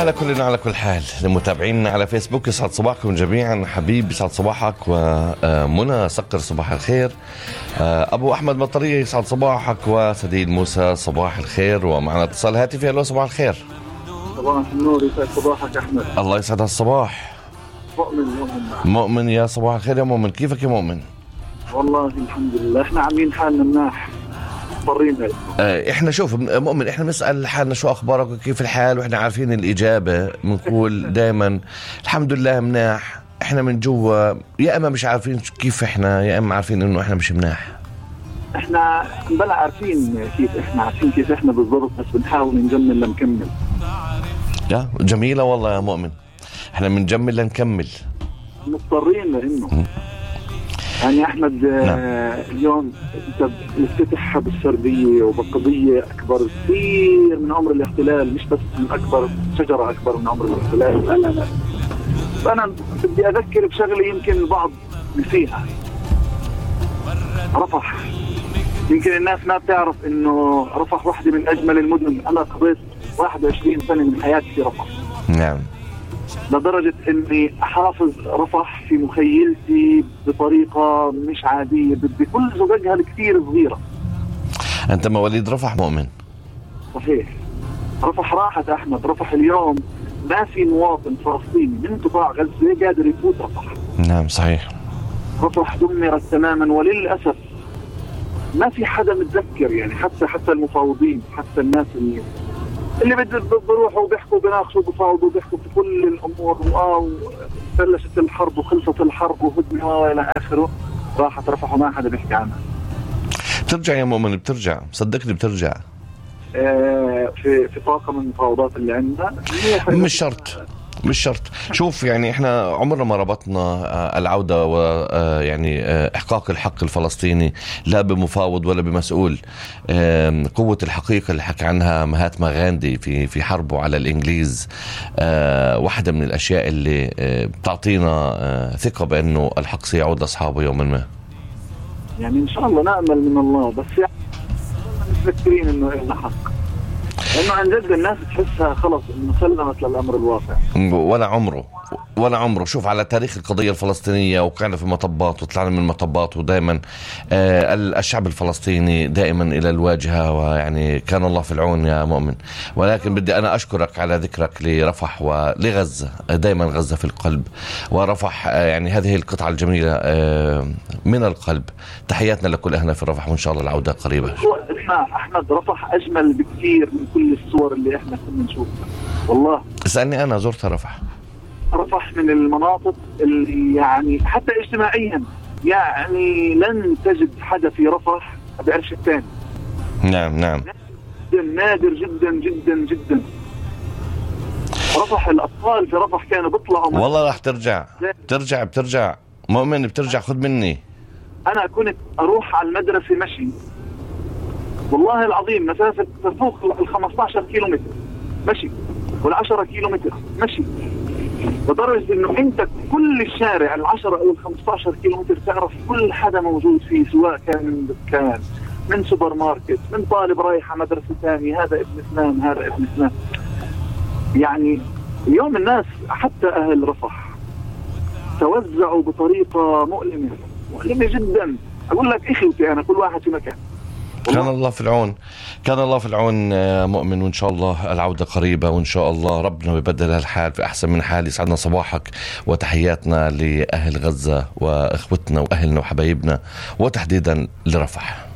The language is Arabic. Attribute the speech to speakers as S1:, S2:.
S1: على كل حال لمتابعينا على فيسبوك، يسعد صباحكم جميعا. حبيب يسعد صباحك، ومنى سكر صباح الخير. أبو أحمد مطرية يسعد صباحك، وسديد موسى صباح الخير. ومعنا اتصال هاتفي. ألو صباح الخير.
S2: صباح النور، يسعد صباحك أحمد.
S1: الله يسعد الصباح. مؤمن يا صباح الخير يا مؤمن، كيفك يا مؤمن؟
S2: والله الحمد لله، احنا عاملين حالنا مناح مضطرين هاي.
S1: احنا شوف مؤمن، احنا بنسأل حالنا شو اخبارك وكيف الحال، واحنا عارفين الاجابة. بنقول دائما الحمد لله مناح. احنا من جوا يا اما مش عارفين كيف احنا، يا اما عارفين انه احنا مش مناح.
S2: احنا بلا عارفين كيف احنا بالضبط، بس بنحاول نجمل لنكمل.
S1: يا جميلة والله يا مؤمن، احنا بنجمل لنكمل،
S2: مضطرين لانه يعني أحمد. اليوم أنت بتفتح بالسردية وبقضية أكبر كثير من عمر الاحتلال، مش بس من أكبر شجرة أكبر من عمر الاحتلال. لا. فأنا بدي أذكر بشغلة يمكن البعض نسيها. رفح، يمكن الناس ما بتعرف إنه رفح واحدة من أجمل المدن. أنا قضيت 21 سنة من حياتي في رفح.
S1: نعم.
S2: لدرجة اني احافظ رفح في مخيلتي بطريقة مش عادية، بكل زجاجها الكثير صغيرة.
S1: انت مواليد رفح مؤمن؟
S2: صحيح. رفح راحت احمد. رفح اليوم ما في مواطن فلسطيني من قطاع غزة قادر يفوت رفح.
S1: نعم صحيح.
S2: رفح دمرت تماما، وللأسف ما في حدا متذكر. يعني حتى المفاوضين، حتى الناس اللي بيروحوا وبيحكوا بيناقشوا بفاوضوا بيحكوا في كل الامور، بلشت الحرب وخلصت الحرب وهدنه والى اخره، راحت رفح وما حدا بيحكي عنها.
S1: بترجع يا مؤمن، بترجع صدقني بترجع.
S2: في طاقم المفاوضات اللي عندنا
S1: مش شرط. شوف يعني احنا عمرنا ما ربطنا العودة ويعني احقاق الحق الفلسطيني لا بمفاوض ولا بمسؤول. قوة الحقيقة اللي حكى عنها مهاتما غاندي في حربه على الانجليز واحدة من الاشياء اللي بتعطينا ثقة بانه الحق سيعود لاصحابه يوما ما.
S2: يعني ان شاء الله نأمل من الله، بس يعني متذكرين انه إلنا حق، لأنه عن جد الناس تحسها خلص إنه سلمت للأمر الواقع. ولا عمره. شوف على تاريخ القضية الفلسطينية، وكان في مطبات وطلعنا من مطبات، ودائما الشعب الفلسطيني دائما إلى الواجهة، ويعني كان الله في العون يا مؤمن. ولكن بدي أنا أشكرك على ذكرك لرفح ولغزة. دائما غزة في القلب، ورفح يعني هذه القطعة الجميلة من القلب. تحياتنا لكل أهلنا في رفح، وإن شاء الله العودة قريبة. أحمد رفح أجمل بكثير من كل الصور اللي إحنا كنا نشوفها. والله
S1: اسألني، أنا زرت رفح
S2: من المناطق اللي يعني حتى اجتماعيا يعني لن تجد حدا في رفح بقرش الثاني.
S1: نعم.
S2: نادر جدا جدا جدا. رفح الأطفال في رفح كانوا بيطلعوا.
S1: والله راح بترجع مؤمن، بترجع. خذ مني،
S2: أنا كنت أروح على المدرسة مشي، والله العظيم مسافة تفوق 15 كيلومتر مشي، وال10 كيلومتر مشي، لدرجة انه انت كل الشارع 10 او 15 كيلومتر تعرف كل حدا موجود فيه، سواء كان من دكان، من سوبر ماركت، من طالب رايح مدرسة ثانية، هذا ابن فلان هذا ابن فلان. يعني اليوم الناس حتى اهل رفح توزعوا بطريقة مؤلمة جدا. اقول لك اخوتي انا كل واحد في مكان.
S1: كان الله في العون مؤمن، وإن شاء الله العودة قريبة، وإن شاء الله ربنا يبدل الحال في أحسن من حال. يسعدنا صباحك، وتحياتنا لأهل غزة وإخوتنا وأهلنا وحبايبنا، وتحديدا لرفح.